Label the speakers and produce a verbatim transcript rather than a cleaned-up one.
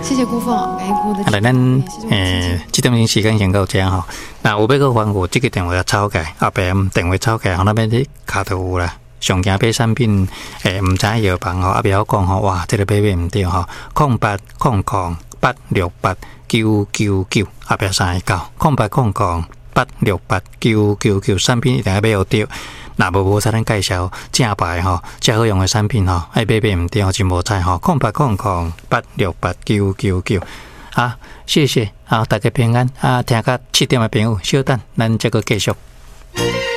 Speaker 1: 谢谢顾凤，感谢顾的。
Speaker 2: 来，咱诶，这段时间先到这吼。那有要个还我这个电话抄起，后壁电话抄起，后那边啲卡头有啦。上惊买产品，诶，唔知药房吼，阿袂晓讲吼，哇，这个买买唔对吼，空八空空八六八九九九，后壁三个九，空八空空八六八九九九，产品一定要买好对。那无无才咱介绍正牌吼，正好用的产品吼，爱买买唔对，真无彩吼，空八空空八六八九九九。啊，谢谢，好，大家平安啊！听到七点的朋友，稍等，咱这个继续。